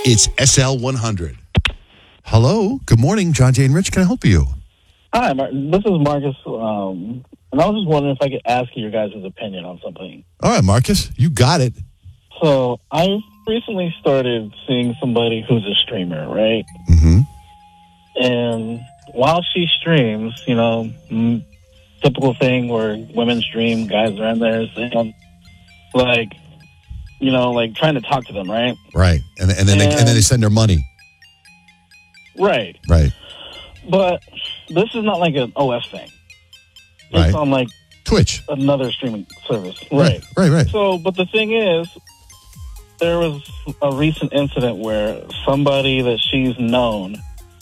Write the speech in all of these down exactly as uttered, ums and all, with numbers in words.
It's S L one hundred. Hello. Good morning, John Jay and Rich. Can I help you? Hi, Mar- this is Marcus, um, and I was just wondering if I could ask you your guys' opinion on something. All right, Marcus. You got it. So, I recently started seeing somebody who's a streamer, right? Mm-hmm. And while she streams, you know, m- typical thing where women stream, guys are in there, saying, like, you know, like trying to talk to them, right? Right. And, and, then, they, and then they send their money. Right. Right. But this is not like an O F thing. It's Right. on like Twitch. another streaming service. Right. Right, right. So, but the thing is, there was a recent incident where somebody that she's known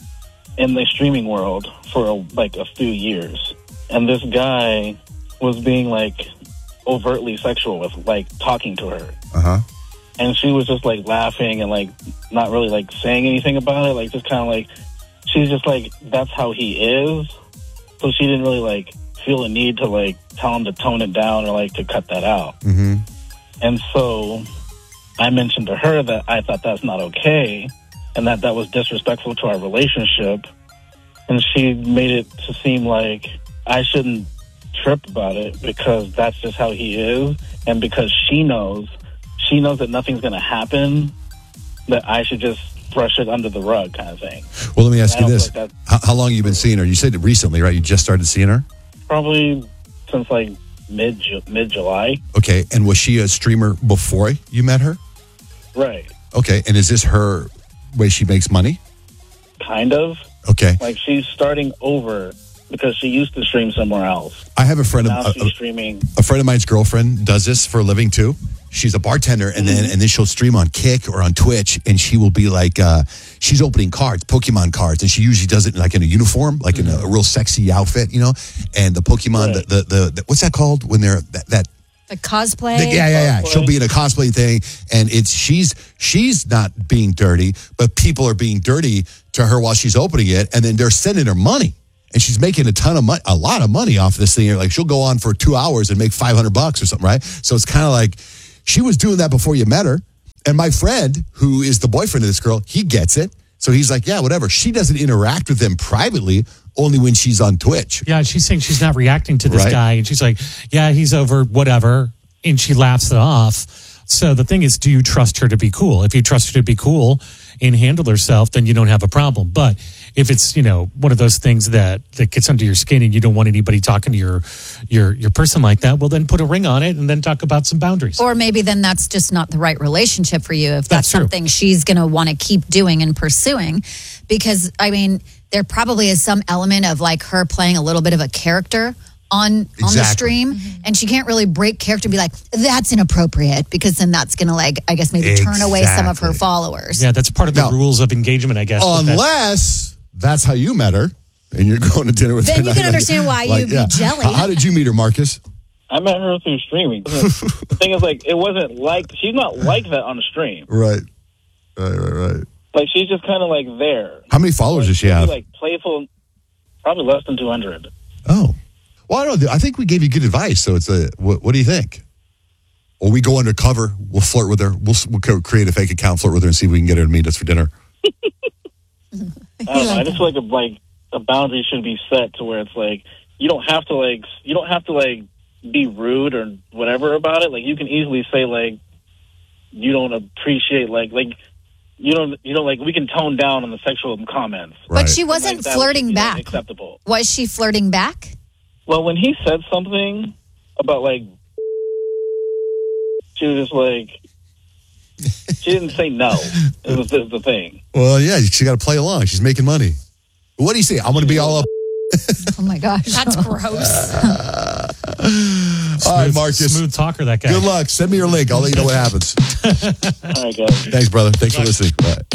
in the streaming world for a, like a few years, and this guy was being like overtly sexual with like talking to her. Uh-huh. And she was just like laughing and like not really like saying anything about it, like just kind of like she's just like that's how he is. So she didn't really like feel a need to like tell him to tone it down or like to cut that out. Mm-hmm. And so I mentioned to her that I thought that's not okay and that that was disrespectful to our relationship. And she made it to seem like I shouldn't trip about it because that's just how he is. And because she knows, she knows that nothing's going to happen, that I should just brush it under the rug kind of thing. Well, let me ask And you I this. feel like How, how long have you been seeing her? You said recently, right? You just started seeing her? Probably since like mid mid-July. Okay. And was she a streamer before you met her? Right. Okay. And is this her way she makes money? Kind of. Okay. Like she's starting over because she used to stream somewhere else. I have a friend of Now a, she's a, streaming. a friend of mine's girlfriend does this for a living too. She's a bartender, and then and then she'll stream on Kick or on Twitch, and she will be like, uh, she's opening cards, Pokemon cards, and she usually does it like in a uniform, like in a, a real sexy outfit, you know. And the Pokemon, Right. the, the, the the what's that called when they're that, that The cosplay? the- yeah, yeah, yeah. Cosplay. She'll be in a cosplay thing, and it's she's she's not being dirty, but people are being dirty to her while she's opening it, and then they're sending her money. And she's making a ton of money, a lot of money off this thing. Like she'll go on for two hours and make five hundred bucks or something, right? So it's kind of like she was doing that before you met her. And my friend, who is the boyfriend of this girl, he gets it. So he's like, yeah, whatever. She doesn't interact with them privately, only when she's on Twitch. Yeah, she's saying she's not reacting to this Right. guy. And she's like, yeah, he's over, whatever. And she laughs it off. So the thing is, do you trust her to be cool? If you trust her to be cool and handle herself, then you don't have a problem. But if it's, you know, one of those things that, that gets under your skin and you don't want anybody talking to your, your, your person like that, well, then put a ring on it and then talk about some boundaries. Or maybe then that's just not the right relationship for you if that's, That's true. something she's going to want to keep doing and pursuing. Because, I mean, there probably is some element of like her playing a little bit of a character on, on the Exactly. stream. And she can't really break character and be like, that's inappropriate. Because then that's going to, like, I guess maybe turn away some of her Exactly. followers. Yeah, that's part of the Now- rules of engagement, I guess. but that's- Unless that's how you met her and you're going to dinner with her. Then you can Like- understand why like, you'd be yeah. jelly. How, how did you meet her, Marcus? I met her through streaming. The thing is, like, it wasn't like she's not like that on the stream. Right. Right, right, right. Like she's just kind of like there. How many followers does she She'll be, have? like playful, probably less than two hundred. Oh. Well, I don't know. I think we gave you good advice. So it's a, what, what do you think? Or we go undercover, we'll flirt with her, we'll, we'll co- create a fake account, flirt with her, and see if we can get her to meet us for dinner. I don't know. I just feel like a, like a boundary should be set to where it's like you don't have to like you don't have to like be rude or whatever about it. Like you can easily say like you don't appreciate like like you don't you know like we can tone down on the sexual comments. Right. But she Like, wasn't that would flirting be, like, back. acceptable. Was she flirting back? Well, when he said something about like she was just like she didn't say no. It was the, the thing. Well, yeah, she got to play along. She's making money. What do you say? I'm going to be all up. Oh, my gosh. That's gross. All right, Marcus. Smooth talker, that guy. Good luck. Send me your link. I'll let you know what happens. All right, guys. Thanks, brother. Thanks for listening. Bye.